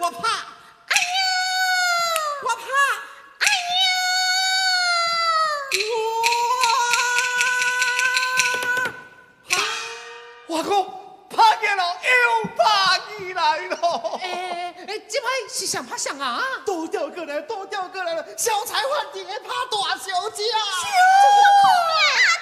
我怕，哎呀，我怕，哎呀， 我讲怕见了，又怕起来了。 这摆是想怕想啊？ 多掉过来，多掉过来了，小菜饭店怕大小姐。 小